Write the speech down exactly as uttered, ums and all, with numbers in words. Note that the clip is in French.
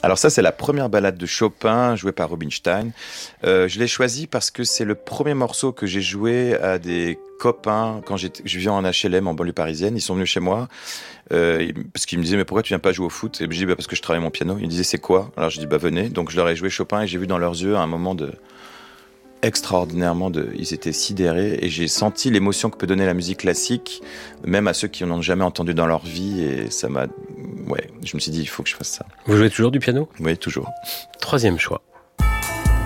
Alors ça, c'est la première ballade de Chopin jouée par Rubinstein. Euh, je l'ai choisie parce que c'est le premier morceau que j'ai joué à des copains quand j'étais, je vivais en H L M en banlieue parisienne. Ils sont venus chez moi euh, parce qu'ils me disaient mais pourquoi tu viens pas jouer au foot? Et je dis bah parce que je travaille mon piano. Ils me disaient c'est quoi? Alors je dis bah venez. Donc je leur ai joué Chopin et j'ai vu dans leurs yeux un moment de extraordinairement de, ils étaient sidérés et j'ai senti l'émotion que peut donner la musique classique, même à ceux qui n'en ont jamais entendu dans leur vie et ça m'a, ouais, je me suis dit il faut que je fasse ça. Vous jouez toujours du piano? Oui, toujours. Troisième choix.